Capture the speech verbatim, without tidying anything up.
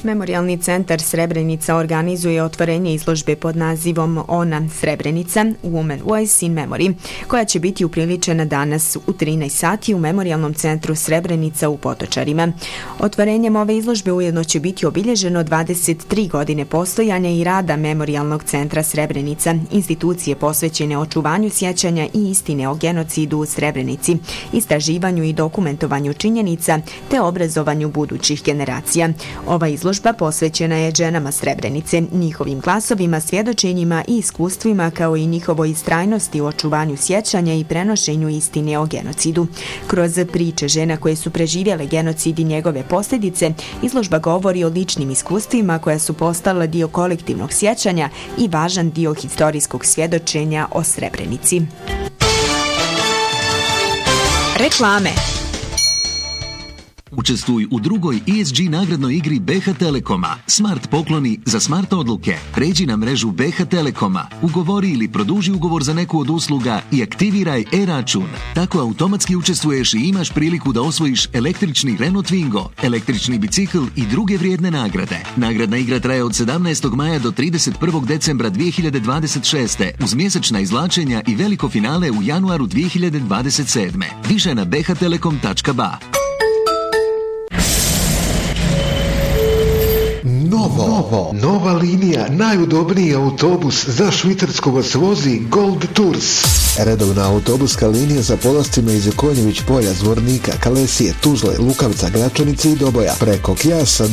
Memorijalni centar Srebrenica organizuje otvorenje izložbe pod nazivom Ona Srebrenica Women Voice in Memory, koja će biti upriličena danas u trinaest sati u Memorijalnom centru Srebrenica u Potočarima. Otvorenjem ove izložbe ujedno će biti obilježeno dvadeset tri godine postojanja i rada Memorijalnog centra Srebrenica, institucije posvećene očuvanju sjećanja i istine o genocidu u Srebrenici, istraživanju i dokumentovanju činjenica te obrazovanju budućih generacija. Ova izložba posvećena je ženama Srebrenice, njihovim glasovima, svjedočenjima i iskustvima kao i njihovoj istrajnosti u očuvanju sjećanja i prenošenju istine o genocidu. Kroz priče žena koje su preživjele genocid i njegove posljedice, izložba govori o ličnim iskustvima koja su postala dio kolektivnog sjećanja i važan dio historijskog svjedočenja o Srebrenici. Reklame. Učestvuj u drugoj E S G nagradnoj igri B H Telekoma. Smart pokloni za smart odluke. Pređi na mrežu B H Telekoma, ugovori ili produži ugovor za neku od usluga i aktiviraj e-račun. Tako automatski učestvuješ i imaš priliku da osvojiš električni Renault Twingo, električni bicikl i druge vrijedne nagrade. Nagradna igra traje od sedamnaestog maja do trideset prvog decembra dvije hiljade dvadeset šeste uz mjesečna izvlačenja i veliko finale u januaru dvije hiljade dvadeset sedme. Više na b h telekom tačka b a. Novo, Novo, nova linija, najudobniji autobus za Švicarsku vas vozi Gold Tours. Redovna autobuska linija za polascima iz Konjević polja, Zvornika, Kalesije, Tuzle, Lukavca, Gračanice i Doboja. Preko Kijasa